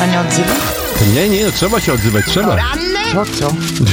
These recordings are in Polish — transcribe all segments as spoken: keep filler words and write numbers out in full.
pan nie odzywa? Nie, nie, no, trzeba się odzywać, trzeba. Ranny? Po co?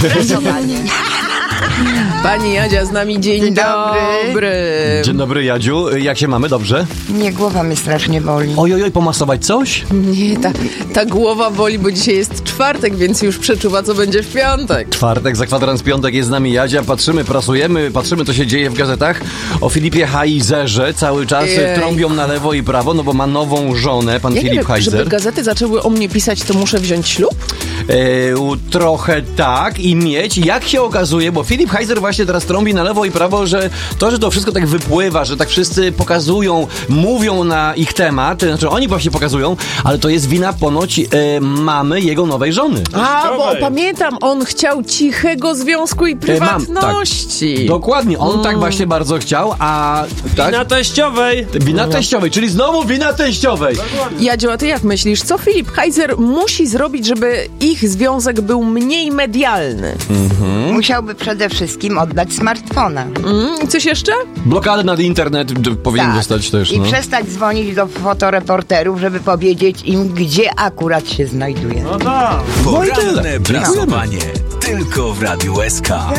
Pani Jadzia z nami, dzień, Dzień dobry. dobry. Dzień dobry, Jadziu. Jak się mamy? Dobrze? Nie, głowa mnie strasznie boli. Oj, oj, oj, pomasować coś? Nie, ta, ta głowa boli, bo dzisiaj jest czwartek, więc już przeczuwa, co będzie w piątek. Czwartek, za kwadrans piątek jest z nami Jadzia. Patrzymy, prasujemy, patrzymy, co się dzieje w gazetach. O Filipie Heizerze cały czas Jej. trąbią na lewo i prawo, no bo ma nową żonę, pan Ja nie Filip wiem, Heizer. żeby gazety zaczęły o mnie pisać, to muszę wziąć ślub? E, u- trochę tak i mieć. Jak się okazuje, bo Filip Heizer właśnie teraz trąbi na lewo i prawo, że to, że to wszystko tak wypływa, że tak wszyscy pokazują, mówią na ich temat, to znaczy oni właśnie pokazują, ale to jest wina ponoć e, mamy jego nowej żony. A, bo pamiętam, on chciał cichego związku i E, mam, prywatności. tak. Dokładnie, on tak właśnie bardzo chciał, a... Tak? Na teściowej. Wina teściowej, czyli znowu wina teściowej. Jadziu, a ty jak myślisz, co Filip Heizer musi zrobić, żeby ich związek był mniej medialny? Musiałby przede wszystkim oddać smartfona. Mm, coś jeszcze? Blokadę nad internet d- powinien Tak. dostać też, I no. przestać dzwonić do fotoreporterów, żeby powiedzieć im, gdzie akurat się znajduje. No tak. Poranne prasowanie tylko w Radiu S K.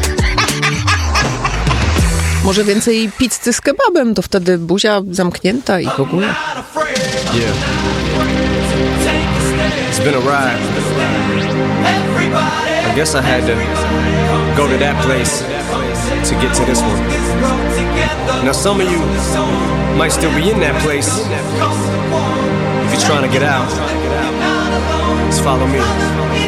Może więcej pizzy z kebabem, to wtedy buzia zamknięta i w ogóle. Yeah. It's been a ride. I guess I had to go to that place to get to this one. Now some of you might still be in that place. If you're trying to get out, just follow me.